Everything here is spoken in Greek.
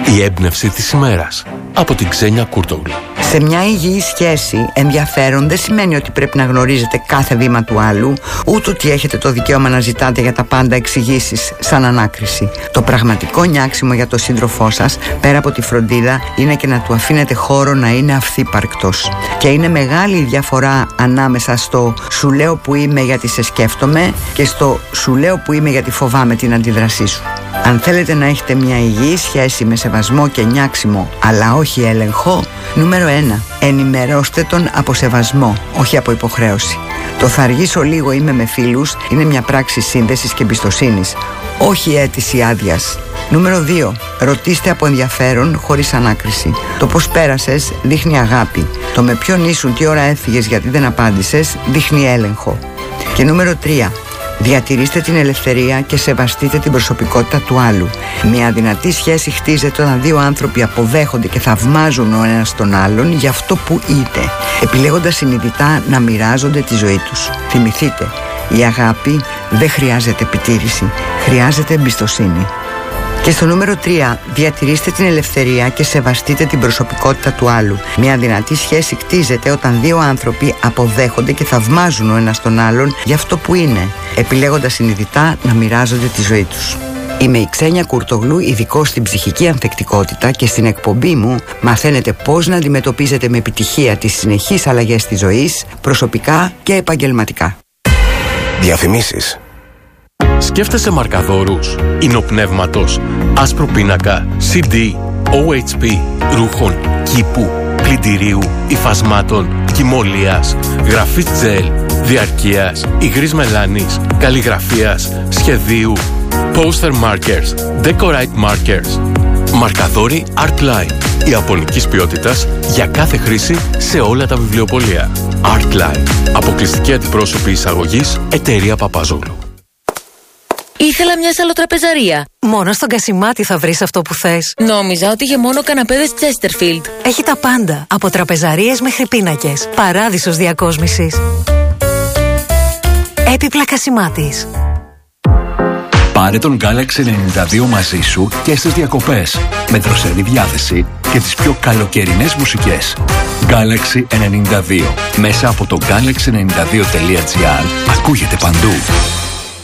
Η έμπνευση της ημέρας από την Ξένια Κούρτογλου. Σε μια υγιή σχέση, ενδιαφέρον δεν σημαίνει ότι πρέπει να γνωρίζετε κάθε βήμα του άλλου, ούτε ότι έχετε το δικαίωμα να ζητάτε για τα πάντα εξηγήσεις σαν ανάκριση. Το πραγματικό νιάξιμο για τον σύντροφό σας, πέρα από τη φροντίδα, είναι και να του αφήνετε χώρο να είναι αυθύπαρκτος. Και είναι μεγάλη η διαφορά ανάμεσα στο «σου λέω που είμαι γιατί σε σκέφτομαι» και στο «σου λέω που είμαι γιατί φοβάμαι την αντίδρασή σου». Αν θέλετε να έχετε μια υγιή σχέση με σεβασμό και νιάξιμο, αλλά όχι έλεγχο, νούμερο 1. Ενημερώστε τον από σεβασμό, όχι από υποχρέωση. Το θα αργήσω λίγο, είμαι με φίλους είναι μια πράξη σύνδεσης και εμπιστοσύνης, όχι αίτηση άδειας. Νούμερο 2. Ρωτήστε από ενδιαφέρον χωρίς ανάκριση. Το πώς πέρασες δείχνει αγάπη. Το με ποιον ήσουν, τι ώρα έφυγες, γιατί δεν απάντησες, δείχνει έλεγχο. Και νούμερο 3. Διατηρήστε την ελευθερία και σεβαστείτε την προσωπικότητα του άλλου. Μια δυνατή σχέση χτίζεται όταν δύο άνθρωποι αποδέχονται και θαυμάζουν ο ένας τον άλλον για αυτό που είναι, επιλέγοντας συνειδητά να μοιράζονται τη ζωή τους. Θυμηθείτε, η αγάπη δεν χρειάζεται επιτήρηση, χρειάζεται εμπιστοσύνη. Και στο νούμερο 3, διατηρήστε την ελευθερία και σεβαστείτε την προσωπικότητα του άλλου. Μια δυνατή σχέση κτίζεται όταν δύο άνθρωποι αποδέχονται και θαυμάζουν ο ένας τον άλλον για αυτό που είναι, επιλέγοντας συνειδητά να μοιράζονται τη ζωή τους. Είμαι η Ξένια Κούρτογλου, ειδικός στην ψυχική ανθεκτικότητα, και στην εκπομπή μου μαθαίνετε πώς να αντιμετωπίζετε με επιτυχία τις συνεχείς αλλαγές της ζωής, προσωπικά και επαγγελματικά. Διαφημίσεις. Σκέφτεσαι μαρκαδόρους, ινοπνεύματος, άσπρο πίνακα, CD, OHP, ρούχων, κήπου, πλυντηρίου, υφασμάτων, κοιμωλίας, γραφής τζελ, διαρκείας, υγρής μελάνης, καλλιγραφίας, σχεδίου, poster markers, decorate markers. Μαρκαδόροι Artline, ιαπωνικής ποιότητας για κάθε χρήση σε όλα τα βιβλιοπωλεία. Artline, αποκλειστική αντιπρόσωπη εισαγωγής, εταιρεία Παπαζόγλου. Ήθελα μια σαλοτραπεζαρία. Μόνο στον Κασιμάτη θα βρεις αυτό που θες. Νόμιζα ότι είχε μόνο καναπέδες Chesterfield. Έχει τα πάντα, από τραπεζαρίες μέχρι πίνακες. Παράδεισος διακόσμησης. Έπιπλα Κασιμάτης. Πάρε τον Galaxy 92 μαζί σου και στις διακοπές, με δροσερή διάθεση και τις πιο καλοκαιρινές μουσικές. Galaxy 92. Μέσα από το galaxy92.gr ακούγεται παντού.